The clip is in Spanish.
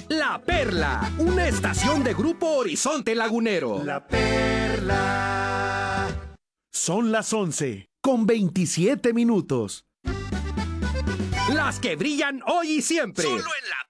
La Perla, una estación de Grupo Horizonte Lagunero. La Perla. Son las 11:27. Las que brillan hoy y siempre. Solo en La